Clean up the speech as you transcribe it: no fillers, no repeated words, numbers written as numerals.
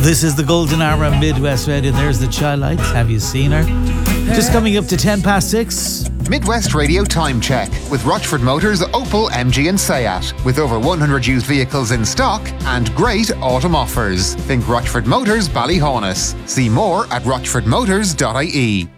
This is the Golden Hour on Midwest Radio. There's the Child Lights. Have you seen her? Just coming up to 6:10. Midwest Radio Time Check with Rochford Motors Opel, MG and Seat. With over 100 used vehicles in stock and great autumn offers. Think Rochford Motors Ballyhaunis. See more at rochfordmotors.ie.